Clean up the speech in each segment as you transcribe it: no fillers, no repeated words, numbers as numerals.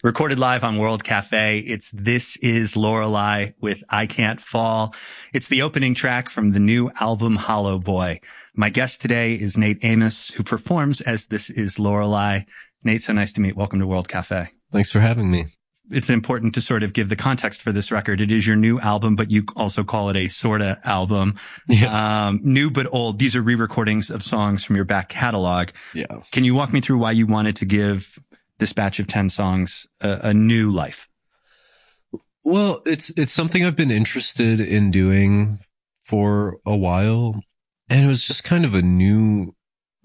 Recorded live on World Cafe, it's This Is Lorelei with I Can't Fall. It's the opening track from the new album Hollow Boy. My guest today is Nate Amos, who performs as This Is Lorelei. Nate, so nice to meet. Welcome to World Cafe. Thanks for having me. It's important to sort of give the context for this record. It is your new album, but you also call it a sorta album. Yeah. New but old. These are re-recordings of songs from your back catalog. Yeah. Can you walk me through why you wanted to give this batch of 10 songs a new life? Well, it's something I've been interested in doing for a while, and it was just kind of a new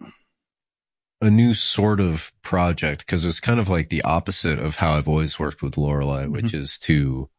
sort of project, because it's kind of like the opposite of how I've always worked with Lorelei, which is to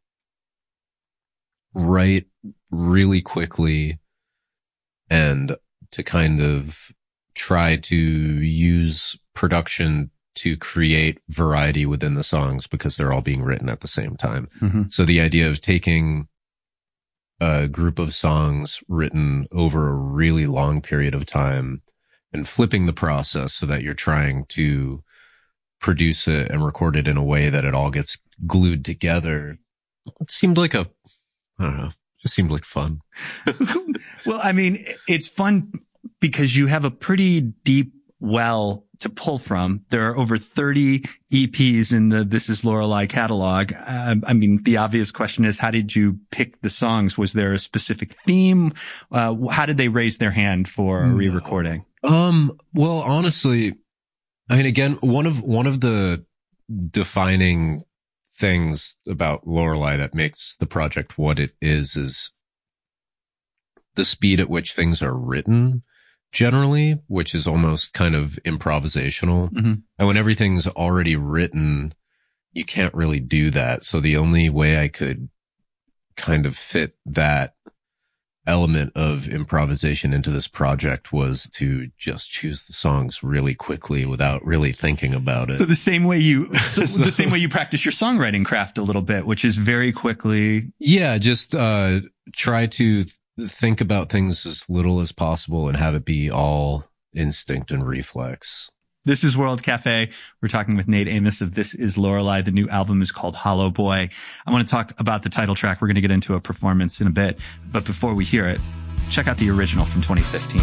write really quickly and to kind of try to use production to create variety within the songs, because they're all being written at the same time. So the idea of taking a group of songs written over a really long period of time and flipping the process so that you're trying to produce it and record it in a way that it all gets glued together, it seemed like I don't know, just seemed like fun. Well, I mean, it's fun because you have a pretty deep well to pull from. There are over 30 EPs in the This Is Lorelei catalog. I mean, the obvious question is, how did you pick the songs? Was there a specific theme? How did they raise their hand for a re-recording? Well, honestly, I mean, again, one of the defining things about Lorelei that makes the project what it is the speed at which things are written generally, which is almost kind of improvisational. And when everything's already written, you can't really do that. So the only way I could kind of fit that element of improvisation into this project was to just choose the songs really quickly without really thinking about it. So the same way the same way you practice your songwriting craft a little bit, which is very quickly. Yeah, just try to think about things as little as possible and have it be all instinct and reflex. This is World Cafe. We're talking with Nate Amos of This Is Lorelei. The new album is called Hollow Boy. I want to talk about the title track. We're going to get into a performance in a bit. But before we hear it, check out the original from 2015.